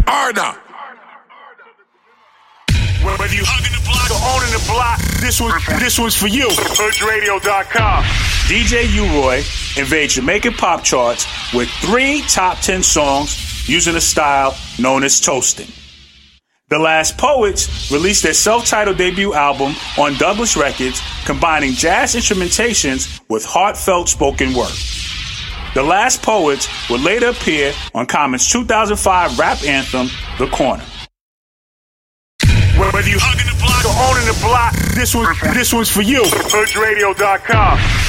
Arda. Whether you hugging the block or owning the block, this one's for you. HoodRadio.com. DJ U-Roy invades Jamaican pop charts with 3 top 10 songs using a style known as toasting. The Last Poets released their self-titled debut album on Douglas Records, combining jazz instrumentations with heartfelt spoken word. The Last Poets would later appear on Common's 2005 rap anthem, The Corner. Whether you hugging the block or owning the block, this one's for you. HoodRadio.com.